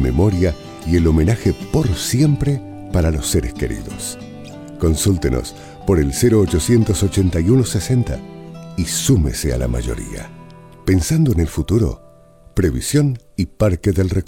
memoria y el homenaje por siempre para los seres queridos. Consúltenos por el 0800 81 60 y súmese a la mayoría. Pensando en el futuro, Previsión y Parque del Recuerdo.